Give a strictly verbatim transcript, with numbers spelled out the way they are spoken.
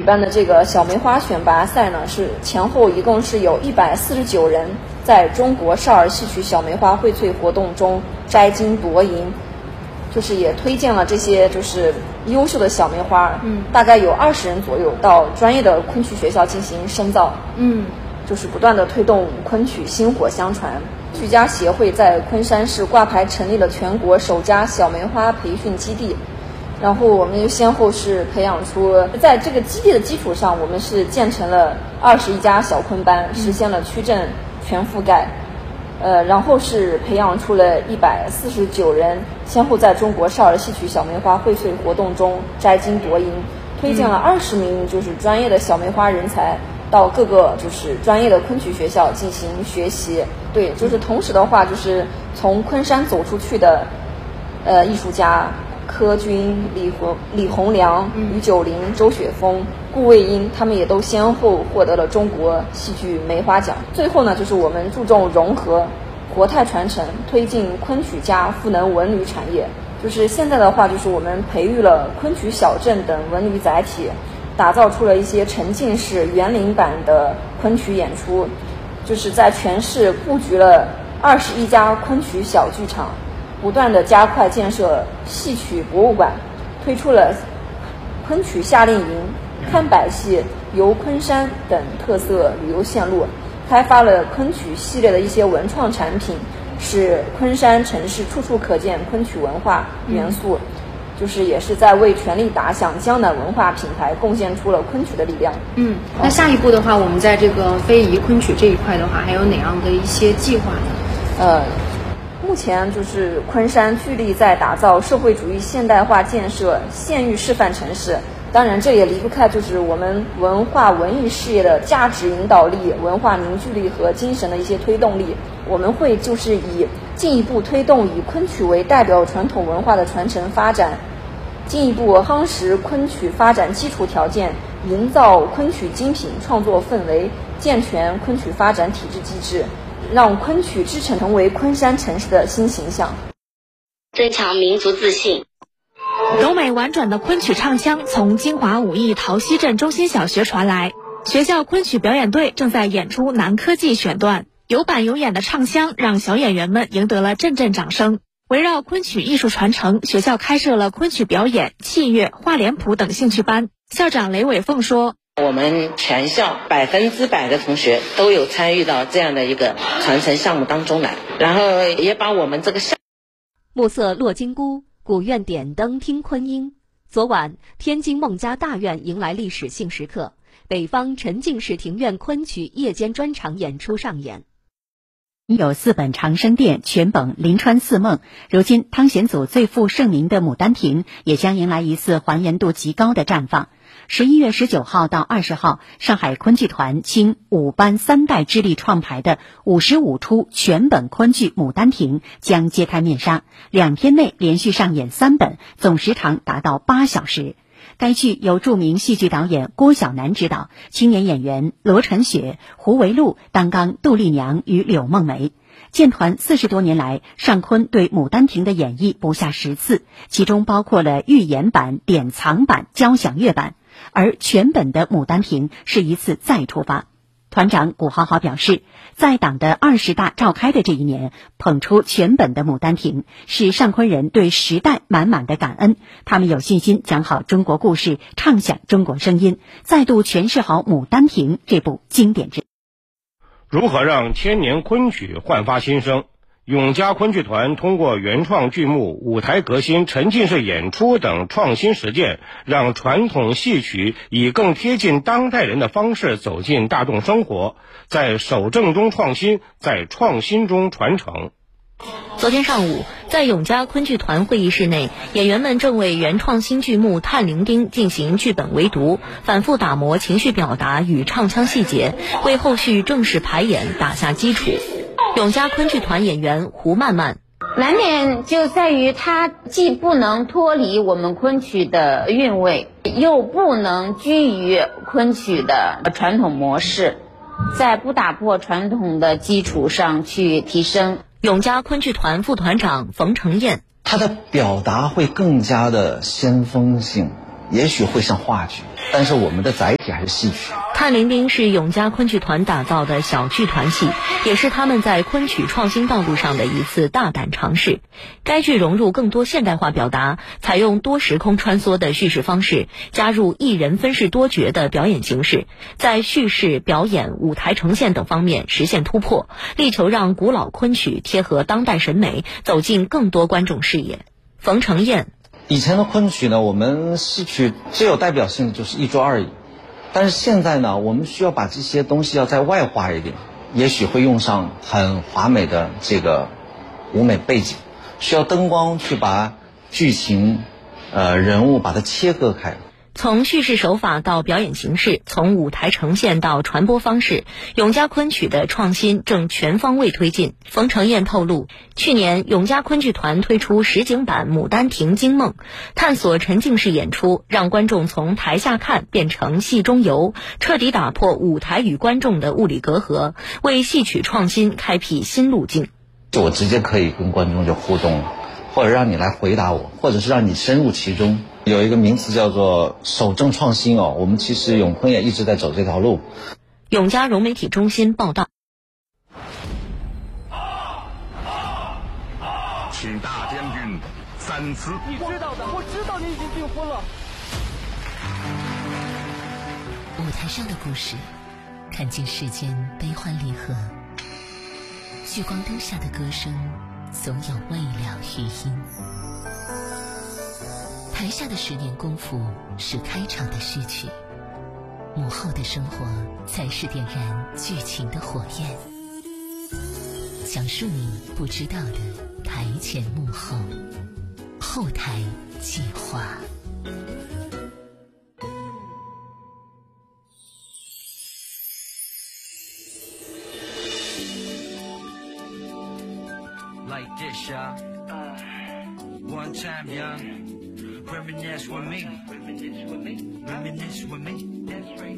办的这个小梅花选拔赛呢，是前后一共是有一百四十九人在中国少儿戏曲小梅花荟萃活动中摘金夺银，就是也推荐了这些就是优秀的小梅花，嗯，大概有二十人左右到专业的昆曲学校进行深造，嗯，就是不断的推动昆曲薪火相传。昆曲家协会在昆山市挂牌成立了全国首家小梅花培训基地，然后我们又先后是培养出，在这个基地的基础上，我们是建成了二十一家小昆班，实现了区镇全覆盖。呃，然后是培养出了一百四十九人，先后在中国少儿戏曲小梅花荟萃活动中摘金夺银，推荐了二十名就是专业的小梅花人才到各个就是专业的昆曲学校进行学习。对，就是同时的话，就是从昆山走出去的呃艺术家柯军、李洪、李洪良、于九龄、周雪峰、顾卫英，他们也都先后获得了中国戏剧梅花奖。最后呢，就是我们注重融合、活态传承，推进昆曲家赋能文旅产业。就是现在的话，就是我们培育了昆曲小镇等文旅载体，打造出了一些沉浸式园林版的昆曲演出，就是在全市布局了二十一家昆曲小剧场，不断的加快建设戏曲博物馆，推出了昆曲夏令营、看百戏、游昆山等特色旅游线路，开发了昆曲系列的一些文创产品，使昆山城市处处可见昆曲文化元素，嗯，就是也是在为全力打响江南文化品牌贡献出了昆曲的力量。 嗯，那下一步的话，我们在这个非遗昆曲这一块的话，还有哪样的一些计划呢？ 呃。目前就是昆山聚力在打造社会主义现代化建设县域示范城市，当然这也离不开就是我们文化文艺事业的价值引导力、文化凝聚力和精神的一些推动力。我们会就是以进一步推动以昆曲为代表传统文化的传承发展，进一步夯实昆曲发展基础条件，营造昆曲精品创作氛围，健全昆曲发展体制机制，让昆曲之城成为昆山城市的新形象， 增强民族自信。 柔美婉转的昆曲唱腔从金华武义桃溪镇中心小学传来，学校昆曲表演队正在演出南科技选段，有板有眼的唱腔让小演员们赢得了阵阵掌声。围绕昆曲艺术传承，学校开设了昆曲表演、器乐、画脸谱等兴趣班。校长雷伟凤说， 我们全校百分之百的同学都有参与到这样的一个传承项目当中来，然后也把我们这个项暮色落金菇，古院点灯听昆音。昨晚，天津孟家大院迎来历史性时刻，北方沉浸式庭院昆曲夜间专场演出上演。 有四本长生殿、全本临川四梦，如今汤显祖最负盛名的《牡丹亭》也将迎来一次还原度极高的绽放。十一月十九号到二十号，上海昆剧团倾五班三代之力创排的五十五出全本昆剧《牡丹亭》将揭开面纱，两天内连续上演三本，总时长达到八小时。该剧由著名戏剧导演郭晓楠执导，青年演员罗晨雪、胡维禄担纲杜丽娘与柳梦梅。建团四十多年来，上昆对《牡丹亭》的演绎不下十次，其中包括了预演版、典藏版、交响乐版，而全本的《牡丹亭》是一次再出发。团长古豪豪表示，在党的二十大召开的这一年，捧出全本的《牡丹亭》，是上昆人对时代满满的感恩。他们有信心讲好中国故事，唱响中国声音，再度诠释好《牡丹亭》这部经典之。 如何让千年昆曲焕发新生？永嘉昆剧团通过原创剧目、舞台革新、沉浸式演出等创新实践，让传统戏曲以更贴近当代人的方式走进大众生活，在守正中创新，在创新中传承。 昨天上午，在永嘉昆剧团会议室内，演员们正为原创新剧目《探灵钉》进行剧本围读，反复打磨情绪表达与唱腔细节，为后续正式排演打下基础。永嘉昆剧团演员胡曼曼， 难点就在于它既不能脱离我们昆曲的韵味，又不能拘于昆曲的传统模式，在不打破传统的基础上去提升。 永嘉昆剧团副团长冯成燕， 它的表达会更加的先锋性， 也许会像话剧，但是我们的载体还是戏曲。 探灵兵是永嘉昆曲团打造的小剧团戏，也是他们在昆曲创新道路上的一次大胆尝试。该剧融入更多现代化表达，采用多时空穿梭的叙事方式，加入一人分饰多角的表演形式，在叙事、表演、舞台呈现等方面实现突破，力求让古老昆曲贴合当代审美，走进更多观众视野。冯承彦， 以前的昆曲呢，我们戏曲最有代表性的就是一桌二椅，但是现在呢，我们需要把这些东西要再外化一点，也许会用上很华美的这个舞美背景，需要灯光去把剧情、呃人物把它切割开。 从叙事手法到表演形式，从舞台呈现到传播方式，永嘉昆曲的创新正全方位推进。冯承彦透露，去年永嘉昆剧团推出实景版《牡丹亭惊梦》，探索沉浸式演出，让观众从台下看变成戏中游，彻底打破舞台与观众的物理隔阂，为戏曲创新开辟新路径。 就我直接可以跟观众就互动了，或者让你来回答我，或者是让你深入其中。有一个名词叫做守正创新哦，我们其实永昆也一直在走这条路。 永嘉融媒体中心报道。 请大将军三思。 你知道的，我知道你已经订婚了。 舞台上的故事，看尽世间悲欢离合；聚光灯下的歌声，总有未了余音。台下的十年功夫是开场的序曲，幕后的生活才是点燃剧情的火焰，讲述你不知道的台前幕后，后台计划。 Like this, y'all. One time, y'all. Reminisce with me. Reminisce with me. Reminisce with me. That's right.